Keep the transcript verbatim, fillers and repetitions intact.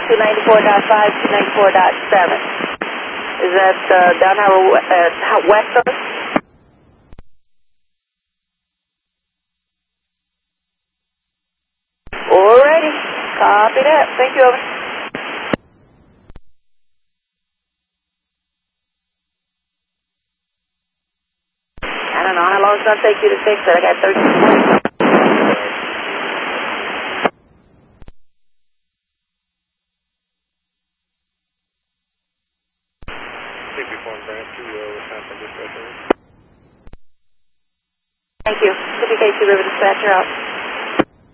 two ninety-four point five, two ninety-four point seven. Is that uh, down our uh, west coast? Alrighty. Copy that. Thank you, over. I don't know how long it's going to take you to fix it. I got thirteen minutes. Thank you. City K C River Dispatcher out.